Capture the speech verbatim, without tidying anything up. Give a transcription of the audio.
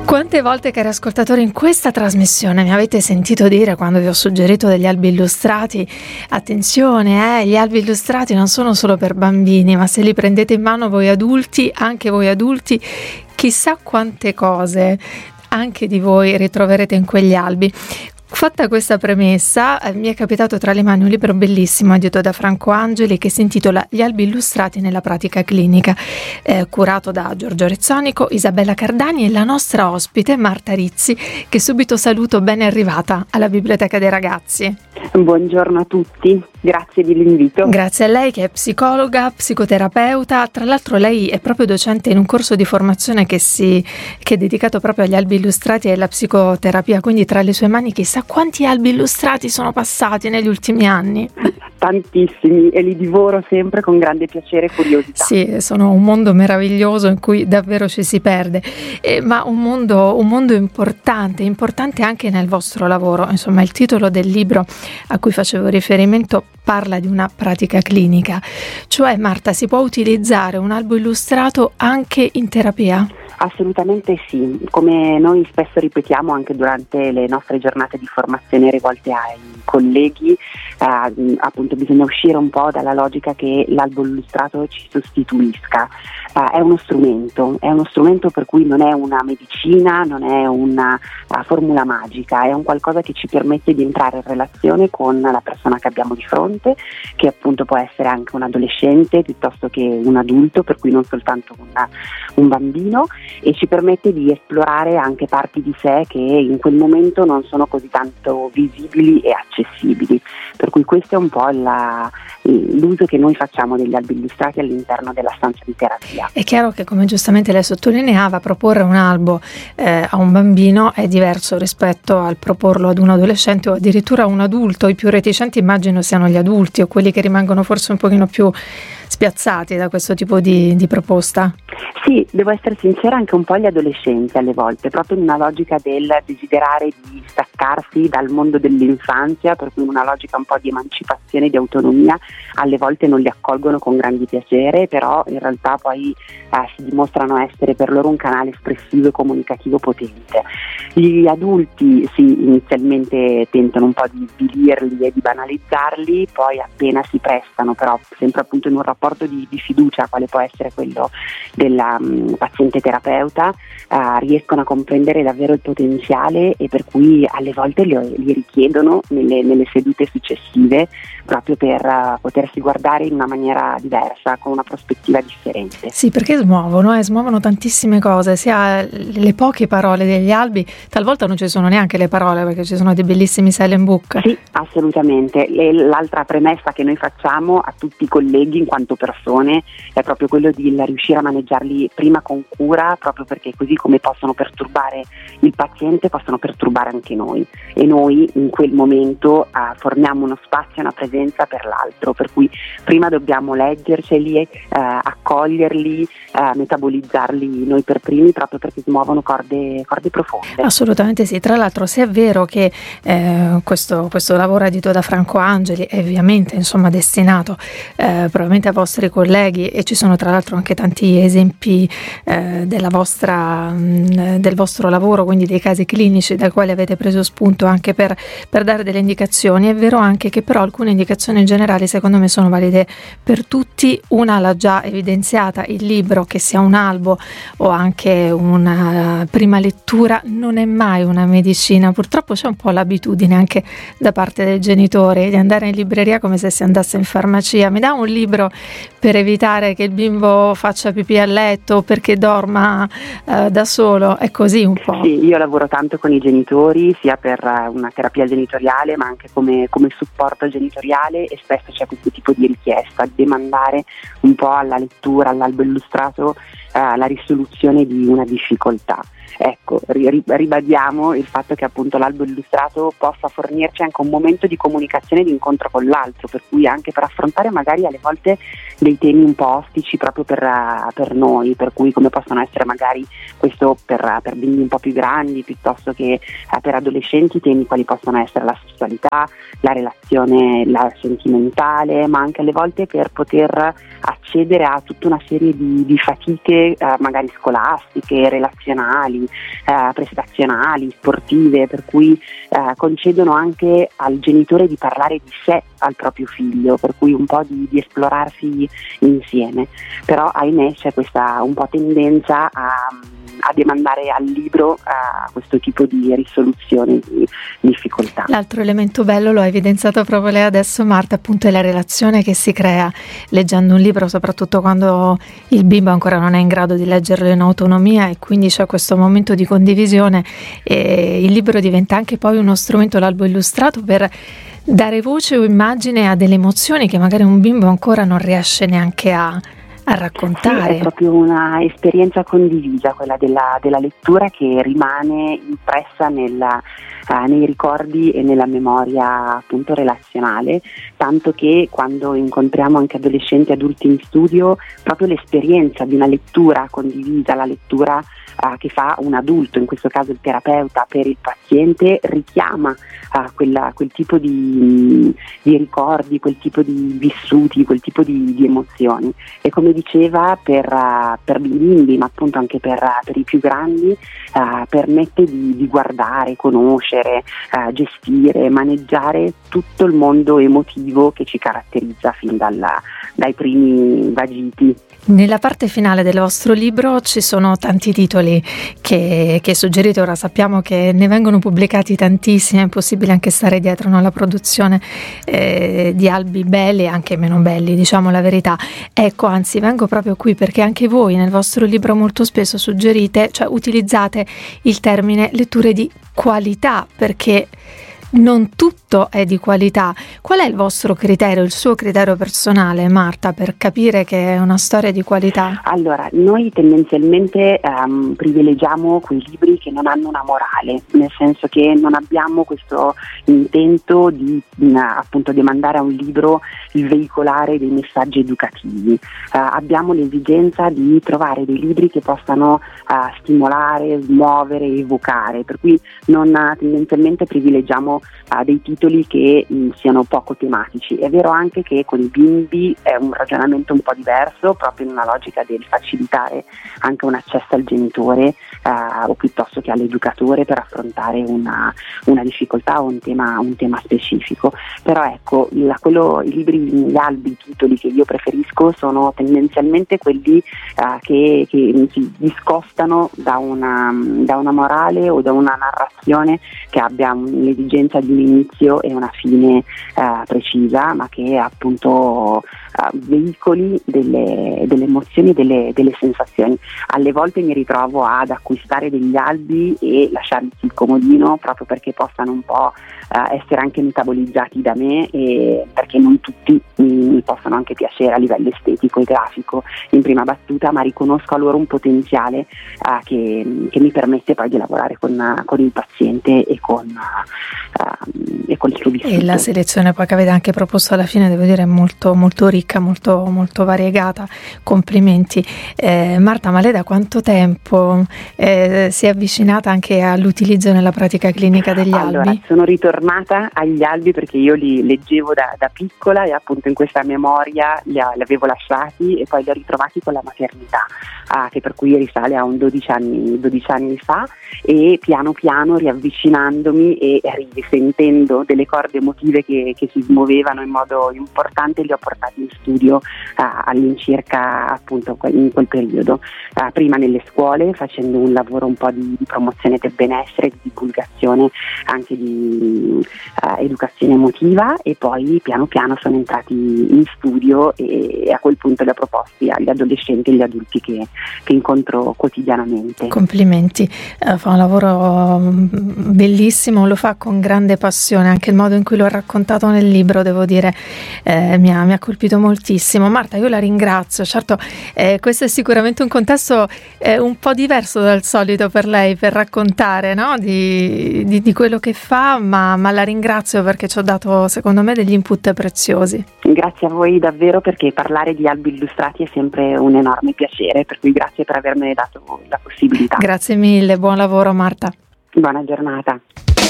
Quante volte, cari ascoltatori, in questa trasmissione mi avete sentito dire, quando vi ho suggerito degli albi illustrati, attenzione, eh, gli albi illustrati non sono solo per bambini, ma se li prendete in mano voi adulti, anche voi adulti, chissà quante cose anche di voi ritroverete in quegli albi. Fatta questa premessa, eh, mi è capitato tra le mani un libro bellissimo edito da Franco Angeli che si intitola Gli albi illustrati nella pratica clinica, eh, curato da Giorgio Rezzonico, Isabella Cardani e la nostra ospite Marta Rizzi, che subito saluto. Ben arrivata alla Biblioteca dei Ragazzi. Buongiorno a tutti, grazie dell'invito. Grazie a lei, che è psicologa, psicoterapeuta. Tra l'altro lei è proprio docente in un corso di formazione che, si, che è dedicato proprio agli albi illustrati e alla psicoterapia, quindi tra le sue mani chissà quanti albi illustrati sono passati negli ultimi anni. Tantissimi, e li divoro sempre con grande piacere e curiosità. Sì, sono un mondo meraviglioso in cui davvero ci si perde, eh, ma un mondo, un mondo importante, importante anche nel vostro lavoro. Insomma, il titolo del libro a cui facevo riferimento parla di una pratica clinica, cioè, Marta, si può utilizzare un albo illustrato anche in terapia? Assolutamente sì, come noi spesso ripetiamo anche durante le nostre giornate di formazione rivolte ai colleghi, eh, appunto bisogna uscire un po' dalla logica che l'albo illustrato ci sostituisca. Eh, è uno strumento, è uno strumento per cui non è una medicina, non è una uh, formula magica, è un qualcosa che ci permette di entrare in relazione con la persona che abbiamo di fronte, che appunto può essere anche un adolescente piuttosto che un adulto, per cui non soltanto una, un bambino, e ci permette di esplorare anche parti di sé che in quel momento non sono così tanto visibili e accessibili, per cui questo è un po' la, l'uso che noi facciamo degli albi illustrati all'interno della stanza di terapia. È chiaro che, come giustamente lei sottolineava, proporre un albo eh, a un bambino è diverso rispetto al proporlo ad un adolescente o addirittura a un adulto. I più reticenti immagino siano gli adulti o quelli che rimangono forse un pochino più spiazzati da questo tipo di, di proposta. Sì, devo essere sincera, anche un po' gli adolescenti alle volte, proprio in una logica del desiderare di staccarsi dal mondo dell'infanzia, per cui in una logica un po' di emancipazione, di autonomia, alle volte non li accolgono con grande piacere, però in realtà poi eh, si dimostrano essere per loro un canale espressivo e comunicativo potente. Gli adulti sì, inizialmente tentano un po' di svilirli e di banalizzarli, poi appena si prestano, però sempre appunto in un rapporto di, di fiducia, quale può essere quello della um, paziente terapeuta, uh, riescono a comprendere davvero il potenziale, e per cui alle volte li, li richiedono nelle, nelle sedute successive, proprio per uh, potersi guardare in una maniera diversa, con una prospettiva differente. Sì, perché smuovono, eh, smuovono tantissime cose, sia le poche parole degli albi, talvolta non ci sono neanche le parole perché ci sono dei bellissimi silent book. Sì, assolutamente. E l'altra premessa che noi facciamo a tutti i colleghi in quanto persone è proprio quello di riuscire a maneggiarli prima con cura, proprio perché così come possono perturbare il paziente possono perturbare anche noi, e noi in quel momento uh, forniamo uno spazio e una presenza per l'altro, per cui prima dobbiamo leggerceli, uh, accoglierli, uh, metabolizzarli noi per primi, proprio perché smuovono corde, corde profonde. Assolutamente sì. Tra l'altro, se è vero che eh, questo, questo lavoro edito da Franco Angeli è ovviamente insomma destinato eh, probabilmente ai vostri colleghi, e ci sono tra l'altro anche tanti esempi eh, della vostra, mh, del vostro lavoro, quindi dei casi clinici dai quali avete preso spunto anche per, per dare delle indicazioni. È vero anche che però alcune indicazioni generali secondo me sono valide per tutti. Una l'ha già evidenziata: il libro, che sia un albo o anche una prima lettura, non è mai una medicina. Purtroppo c'è un po' l'abitudine anche da parte dei genitori di andare in libreria come se si andasse in farmacia. Mi dà un libro per evitare che il bimbo faccia pipì a letto, perché dorma eh, da solo, è così un po'. Sì, io lavoro tanto con i genitori, sia per una terapia genitoriale ma anche come, come supporto genitoriale, e spesso c'è questo tipo di richiesta di demandare un po' alla lettura, all'albo illustrato, eh, la risoluzione di una difficoltà. Ecco, ribadiamo il fatto che appunto l'albo illustrato possa fornirci anche un momento di comunicazione e di incontro con l'altro, per cui anche per affrontare magari alle volte dei temi un po' ostici proprio per, per noi, per cui come possono essere magari questo per, per bimbi un po' più grandi, piuttosto che eh, per adolescenti, temi quali possono essere la sessualità, la relazione la sentimentale, ma anche alle volte per poter accedere a tutta una serie di, di fatiche eh, magari scolastiche, relazionali, eh, prestazionali, sportive, per cui eh, concedono anche al genitore di parlare di sé al proprio figlio, per cui un po' di, di esplorarsi insieme. Però ahimè c'è questa un po' tendenza a, a demandare al libro a questo tipo di risoluzione di difficoltà. L'altro elemento bello, lo ha evidenziato proprio lei adesso, Marta, appunto è la relazione che si crea leggendo un libro, soprattutto quando il bimbo ancora non è in grado di leggerlo in autonomia, e quindi c'è questo momento di condivisione, e il libro diventa anche poi uno strumento, l'albo illustrato, per dare voce o immagine a delle emozioni che magari un bimbo ancora non riesce neanche a, a raccontare. Sì, è proprio una esperienza condivisa quella della, della lettura, che rimane impressa nella, uh, nei ricordi e nella memoria appunto relazionale, tanto che quando incontriamo anche adolescenti e adulti in studio, proprio l'esperienza di una lettura condivisa, la lettura uh, che fa un adulto, in questo caso il terapeuta, per il paziente, richiama uh, quella, quel tipo di, di ricordi, quel tipo di vissuti, quel tipo di, di emozioni. E come diceva, per, uh, per i bimbi, ma appunto anche per, uh, per i più grandi, uh, permette di, di guardare, conoscere, uh, gestire, maneggiare tutto il mondo emotivo che ci caratterizza fin dalla, dai primi vagiti. Nella parte finale del vostro libro ci sono tanti titoli che, che suggerite. Ora sappiamo che ne vengono pubblicati tantissimi, è impossibile anche stare dietro alla produzione eh, di albi belli e anche meno belli, diciamo la verità. Ecco, anzi vengo proprio qui perché anche voi nel vostro libro molto spesso suggerite, cioè utilizzate il termine letture di qualità, perché non tutto è di qualità. Qual è il vostro criterio, il suo criterio personale, Marta, per capire che è una storia di qualità? Allora, noi tendenzialmente um, privilegiamo quei libri che non hanno una morale, nel senso che non abbiamo questo intento di uh, appunto demandare a un libro il veicolare dei messaggi educativi. Uh, abbiamo l'esigenza di trovare dei libri che possano uh, stimolare, smuovere, evocare, per cui non uh, tendenzialmente privilegiamo a dei titoli che mh, siano poco tematici. È vero anche che con i bimbi è un ragionamento un po' diverso, proprio in una logica del facilitare anche un accesso al genitore eh, o piuttosto che all'educatore per affrontare una, una difficoltà o un tema, un tema specifico. Però ecco, la, quello, i libri, gli albi, i titoli che io preferisco sono tendenzialmente quelli eh, che, che si discostano da una, da una morale o da una narrazione che abbia l'esigenza di un inizio e una fine eh, precisa, ma che appunto eh, veicoli delle, delle emozioni, delle, delle sensazioni. Alle volte mi ritrovo ad acquistare degli albi e lasciarli sul comodino proprio perché possano un po' eh, essere anche metabolizzati da me, e perché non tutti mi, mi possono anche piacere a livello estetico e grafico in prima battuta, ma riconosco a loro un potenziale eh, che, che mi permette poi di lavorare con, con il paziente e con Uh, e col suo vissuto. E la selezione poi che avete anche proposto alla fine, devo dire, è molto, molto ricca, molto, molto variegata. Complimenti. Eh, Marta, ma lei da quanto tempo eh, si è avvicinata anche all'utilizzo nella pratica clinica degli allora, albi? Sono ritornata agli albi perché io li leggevo da, da piccola e appunto in questa memoria li, li avevo lasciati e poi li ho ritrovati con la maternità, ah, che per cui risale a un dodici anni, dodici anni fa, e piano piano riavvicinandomi e risentendo delle corde emotive che, che si smuovevano in modo importante, li ho portati in studio uh, all'incirca appunto in quel periodo, uh, prima nelle scuole facendo un lavoro un po' di, di promozione del benessere, di divulgazione anche di uh, educazione emotiva, e poi piano piano sono entrati in studio e, e a quel punto li ho proposti agli adolescenti e agli adulti che, che incontro quotidianamente. Complimenti, uh, fa un lavoro bellissimo, lo fa con grande passione, anche il modo in cui lo ha raccontato nel libro, devo dire, eh, mi, ha, mi ha colpito moltissimo. Marta, io la ringrazio. Certo, eh, questo è sicuramente un contesto eh, un po' diverso dal solito per lei, per raccontare, no? di, di, di quello che fa, ma, ma la ringrazio perché ci ha dato, secondo me, degli input preziosi. Grazie a voi davvero, perché parlare di albi illustrati è sempre un enorme piacere, per cui grazie per avermene dato la possibilità. Grazie mille, buon lavoro Marta. Buona giornata.